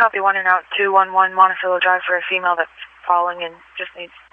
Copy 1 and out 211 Monticello Drive for a female that's falling and just needs